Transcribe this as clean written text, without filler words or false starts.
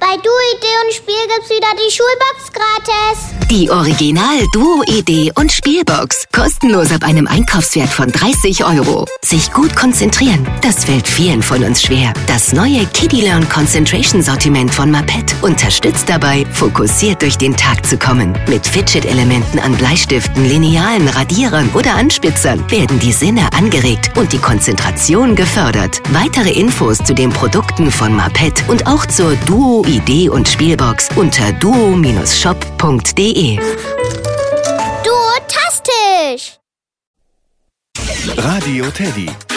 Bei Duo-Idee und Spiel gibt's wieder die Schulbox gratis. Die Original Duo-Idee und Spielbox. Kostenlos ab einem Einkaufswert von 30 €. Sich gut konzentrieren, das fällt vielen von uns schwer. Das neue Kiddie Learn Concentration Sortiment von Maped unterstützt dabei, fokussiert durch den Tag zu kommen. Mit Fidget-Elementen an Bleistiften, Linealen, Radierern oder Anspitzern werden die Sinne angeregt und die Konzentration gefördert. Weitere Infos zu den Produkten von Maped und auch zur Duo-Idee und Spielbox unter duo-shop.de. Duo-tastisch! Radio Teddy.